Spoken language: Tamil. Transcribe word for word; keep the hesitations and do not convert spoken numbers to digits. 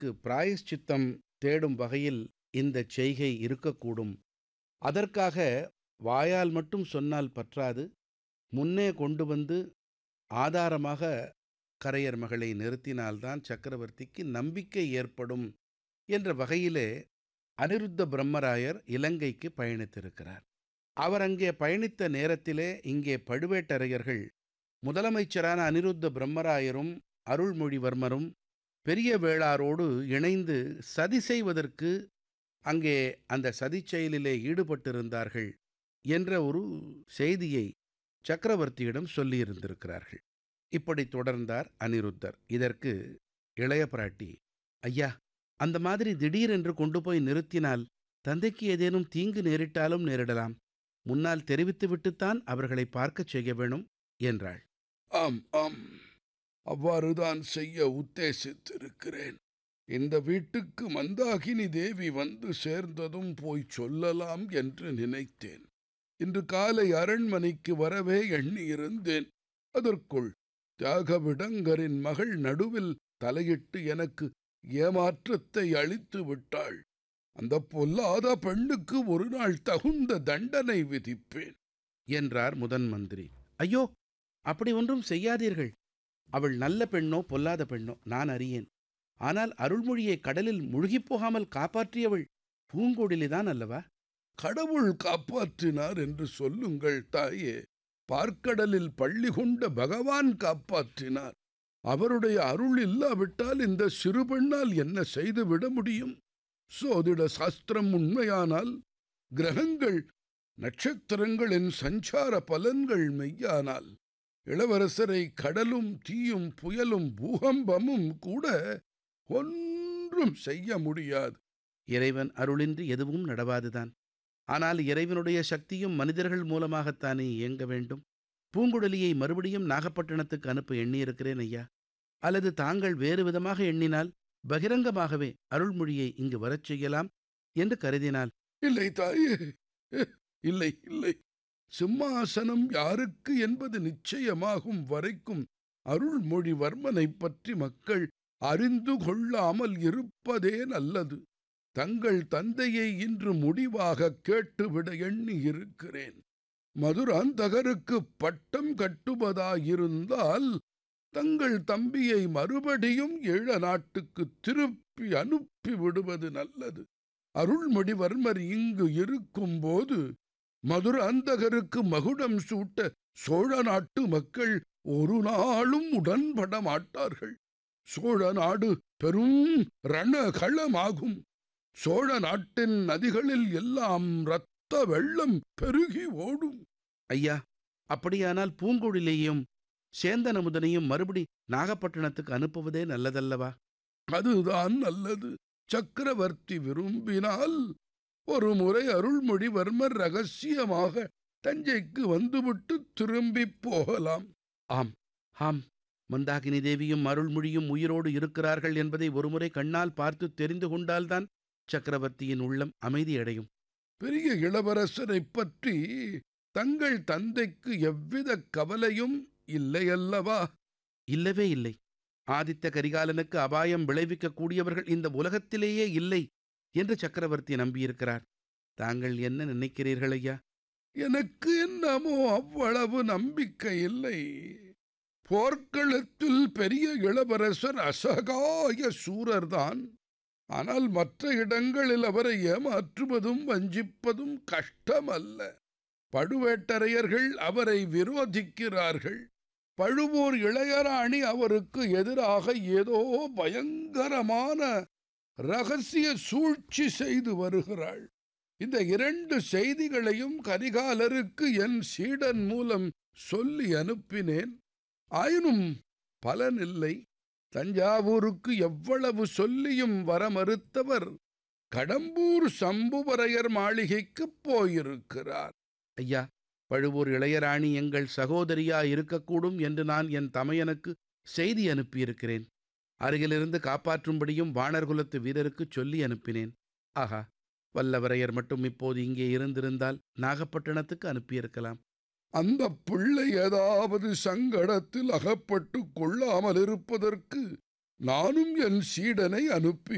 அதற்கு பிராயஷ்சித்தம் தேடும் வகையில் இந்தச் செய்கை இருக்கக்கூடும். அதற்காக வாயால் மட்டும் சொன்னால் பற்றாது, முன்னே கொண்டு வந்து ஆதாரமாக கரையர் மகளை நிறுத்தினால்தான் சக்கரவர்த்திக்கு நம்பிக்கை ஏற்படும் என்ற வகையிலே அனிருத்த பிரம்மராயர் இலங்கைக்கு பயணித்திருக்கிறார். அவர் அங்கே பயணித்த நேரத்திலே இங்கே பழுவேட்டரையர்கள் முதலமைச்சரான அனிருத்த பிரம்மராயரும் அருள்மொழிவர்மரும் பெரிய வேளாரோடு இணைந்து சதி செய்வதற்கு அங்கே அந்த சதிச் செயலிலே ஈடுபட்டிருந்தார்கள் என்ற ஒரு செய்தியை சக்கரவர்த்தியிடம் சொல்லியிருந்திருக்கிறார்கள். இப்படி தொடர்ந்தார் அனிருத்தர். இதற்கு இளைய பிராட்டி, ஐயா, அந்த மாதிரி திடீரென்று கொண்டு போய் நிறுத்தினால் தந்தைக்கு ஏதேனும் தீங்கு நேரிட்டாலும் நேரிடலாம். முன்னால் தெரிவித்துவிட்டுத்தான் அவர்களை பார்க்கச் செய்ய வேணும் என்றாள். ஆம் ஆம், அவ்வாறுதான் செய்ய உத்தேசித்திருக்கிறேன். இந்த வீட்டுக்கு மந்தாகினி தேவி வந்து சேர்ந்ததும் போய் சொல்லலாம் என்று நினைத்தேன். இன்று காலை அரண்மனைக்கு வரவே எண்ணியிருந்தேன். அதற்குள் தியாகவிடங்கரின் மகள் நடுவில் தலையிட்டு எனக்கு ஏமாற்றத்தை அளித்து விட்டாள். அந்த பொல்லாத பெண்ணுக்கு ஒரு நாள் தகுந்த தண்டனை விதிப்பேன் என்றார் முதன் மந்திரி. ஐயோ, அப்படி ஒன்றும் செய்யாதீர்கள். அவள் நல்ல பெண்ணோ பொல்லாத பெண்ணோ நான் அறியேன். ஆனால் அருள்மொழியை கடலில் முழுகிப் போகாமல் காப்பாற்றியவள் பூங்கொடிலிதான் அல்லவா? கடவுள் காப்பாற்றினார் என்று சொல்லுங்கள் தாயே. பார்க்கடலில் பள்ளி கொண்ட பகவான் காப்பாற்றினார். அவருடைய அருள் இல்லாவிட்டால் இந்த சிறு பெண்ணால் என்ன செய்துவிட முடியும்? சோதிட சாஸ்திரம் உண்மையானால், கிரகங்கள் நட்சத்திரங்களின் சஞ்சார பலன்கள் மெய்யானால், இளவரசரை கடலும் தீயும் புயலும் பூகம்பமும் கூட ஒன்றும் செய்ய முடியாது. இறைவன் அருளின்றி எதுவும் நடவாதுதான். ஆனால் இறைவனுடைய சக்தியும் மனிதர்கள் மூலமாகத்தானே இயங்க வேண்டும். பூங்குழலியை மறுபடியும் நாகப்பட்டினத்துக்கு அனுப்ப எண்ணியிருக்கிறேன் ஐயா. அல்லது தாங்கள் வேறு விதமாக எண்ணினால் பகிரங்கமாகவே அருள்மொழியை இங்கு வரச் செய்யலாம் என்று கருதினால். இல்லை தாயே, இல்லை இல்லை. சிம்மாசனம் யாருக்கு என்பது நிச்சயமாகும் வரைக்கும் அருள்மொழிவர்மனை பற்றி மக்கள் அறிந்து கொள்ளாமல் இருப்பதே நல்லது. தங்கள் தந்தையை இன்று முடிவாக கேட்டுவிட எண்ணி இருக்கிறேன். மதுராந்தகருக்கு பட்டம் கட்டுவதாயிருந்தால் தங்கள் தம்பியை மறுபடியும் ஈழ நாட்டுக்கு திருப்பி அனுப்பி விடுவது நல்லது. அருள்மொழிவர்மர் இங்கு இருக்கும்போது மதுராந்தகருக்கு மகுடம் சூட்ட சோழ நாட்டு மக்கள் ஒரு நாளும் உடன்பட மாட்டார்கள். சோழ நாடு பெரும் ரணகளமாகும். சோழ நாட்டின் நதிகளில் எல்லாம் இரத்த வெள்ளம் பெருகி ஓடும். ஐயா, அப்படியானால் பூங்குழலியையும் சேந்தன் அமுதனையும் மறுபடி நாகப்பட்டினத்துக்கு அனுப்புவதே நல்லதல்லவா? அதுதான் நல்லது. சக்கரவர்த்தி விரும்பினால் ஒரு முறை அருள்மொழிவர்மர் ரகசியமாக தஞ்சைக்கு வந்துவிட்டு திரும்பி போகலாம். ஆம் ஆம், மந்தாகினி தேவியும் அருள்மொழியும் உயிரோடு இருக்கிறார்கள் என்பதை ஒருமுறை கண்ணால் பார்த்து தெரிந்து கொண்டால்தான் சக்கரவர்த்தியின் உள்ளம் அமைதியடையும். பெரிய இளவரசரைப் பற்றி தங்கள் தந்தைக்கு எவ்வித கவலையும் இல்லையல்லவா? இல்லவே இல்லை. ஆதித்த கரிகாலனுக்கு அபாயம் விளைவிக்கக்கூடியவர்கள் இந்த உலகத்திலேயே இல்லை என்று சக்கரவர்த்தி நம்பியிருக்கிறார். தாங்கள் என்ன நினைக்கிறீர்கள் ஐயா? எனக்கு என்னமோ அவ்வளவு நம்பிக்கை இல்லை. போர்க்களத்தில் பெரிய இளவரசர் அசகாய சூரர்தான். ஆனால் மற்ற இடங்களில் அவரை ஏமாற்றுவதும் வஞ்சிப்பதும் கஷ்டமல்ல. பழுவேட்டரையர்கள் அவரை விரோதிக்கிறார்கள். பழுவூர் இளையராணி அவருக்கு எதிராக ஏதோ பயங்கரமான இரகசிய சூழ்ச்சி செய்து வருகிறாள். இந்த இரண்டு செய்திகளையும் கரிகாலருக்கு என் சீடன் மூலம் சொல்லி அனுப்பினேன். ஆயினும் பலனில்லை. தஞ்சாவூருக்கு எவ்வளவு சொல்லியும் வர மறுத்தவர் கடம்பூர் சம்புவரையர் மாளிகைக்குப் போயிருக்கிறார். ஐயா, பழுவூர் இளையராணி எங்கள் சகோதரியா இருக்கக்கூடும் என்று நான் என் தமையனுக்கு செய்தி அனுப்பியிருக்கிறேன். அருகிலிருந்து காப்பாற்றும்படியும் வாணர்குலத்து வீரருக்கு சொல்லி அனுப்பினேன். ஆஹா, வல்லவரையர் மட்டும் இப்போது இங்கே இருந்திருந்தால் நாகப்பட்டினத்துக்கு அனுப்பியிருக்கலாம். அந்த பிள்ளை ஏதாவது சங்கடத்தில் அகப்பட்டு கொள்ளாமல் இருப்பதற்கு நானும் என் சீடனை அனுப்பி